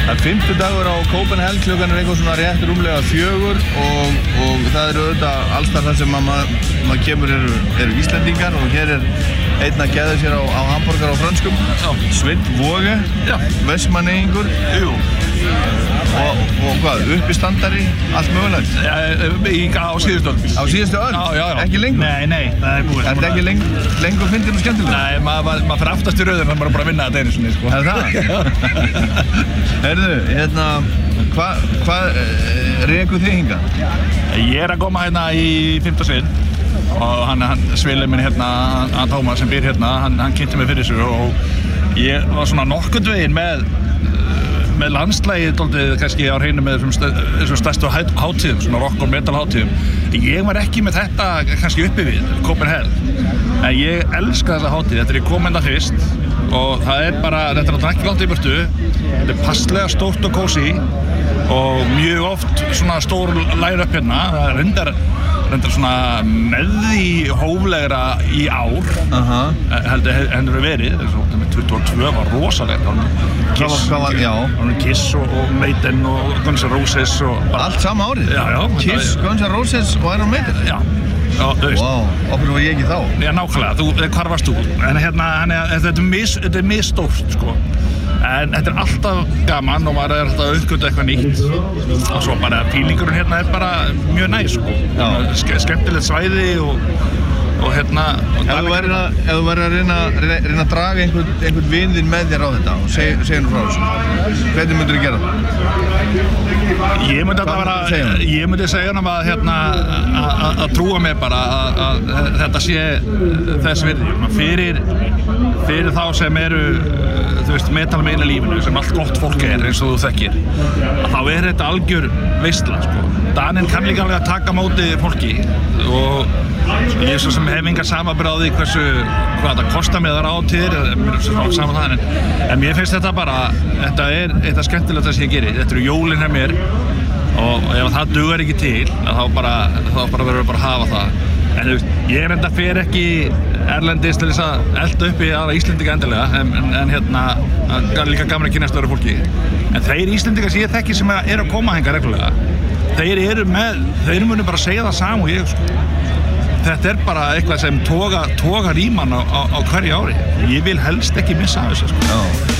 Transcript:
Það er 5. dagur á Copenhagen, klukkan eitthvað svona rétt rúmlega 4 og það eru auðvitað allstar þar sem maður kemur eru Íslendingar og hér einn að geða sér á hamborgar á frönskum. Sveinn Voge, Vestmannaeyingur. Jú. Og hvað, uppistandari, allt mögulegt? Á síðustu öll. Á síðustu öll? Já. Ekki lengur? Nei, það er búið. Er þetta ekki lengur fyndin og skemmtilega? Nei, maður fyrir aftast í röðin, þannig bara að vinna þetta einu sinni, sko. Er það? Heyrðu, hvað rekur þið hingað? Ég er að koma hérna í 5. sinn og hann svilið minn hérna, hann Tómas sem býr hérna, hann kynnti mig fyrir þessu og ég var svona nokkurn veginn með landslægið dálítið kannski á hreinu með þessum stærstu hátíðum, svona rock og metal hátíðum. Ég var ekki með þetta kannski uppi við, Copenhagen, en ég elska þessa hátíð, þetta er ég kom hérna fyrst og það er bara, þetta er ekki langt í burtu, þetta er passlega stórt og kósí og mjög oft svona stór line-up hérna, það er reyndar svona með því hóflegra í ár, heldur verið, 22 var rosalegt, Kiss og Maiden og Guns N' Roses og bara... Allt sama árið? Já. Kiss, Guns N' Roses og Iron Maiden? Já, þú veist. Vá, okkur var ég ekki þá? Já, nákvæmlega, hvar varst þú? En hérna, þetta er misstórt, sko. En þetta er alltaf gaman og maður er alltaf að uppgöta eitthvað nýtt og svo bara fílingurinn hérna er bara mjög næs, sko. Skemmtilegt svæði og hérna... Ef þú værir að reyna að draga einhvern vin þinn með þér á þetta og segja nú frá þessu, hvernig myndir þú gera það? Ég myndi segja hann að trúa mig bara að þetta sé þess virði. Fyrir þá sem eru, þú veist, metal með einu lífinu, sem allt gott fólk eins og þú þekkir, að þá er þetta algjör veisla, sko. Daninn kann líka alveg að taka móti fólki og ég er svo sem hef enga samanburð á því hvað það kostar mig þar átíðir, mér er svo saman það, en mér finnst þetta bara, þetta er eitthvað skemmtilegt það sem ég gerir, þetta eru jólin hjá mér og ef það dugar ekki til, þá verður við bara að hafa það. En þú veist, ég enda fer ekki erlendis til þess að elda upp í aðra Íslendinga endilega, en hérna, það er líka gaman að kynast öðru fólki. En þeir Íslendingar sem ég þekki sem eru að koma hingað reglulega, þeir munu bara segja það sama og ég, sko. Þetta er bara eitthvað sem togar í mann á hverju ári. Ég vil helst ekki missa þessu, sko.